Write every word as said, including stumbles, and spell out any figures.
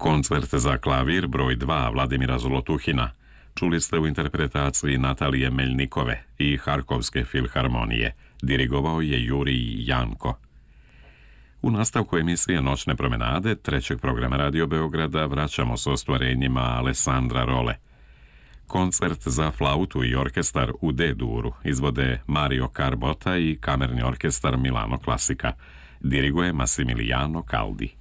Koncert za klavir broj dva Vladimira Zolotuhina čuli ste u interpretaciji Natalije Meljnikove i Harkovske filharmonije. Dirigovao je Jurij Janko. U nastavku emisije Noćne promenade trećeg programa Radio Beograda vraćamo s ostvarenjima Alessandra Role. Koncert za flautu i orkestar u D-duru izvode Mario Carbota i kamerni orkestar Milano Klasika. Diriguje Massimiliano Caldi.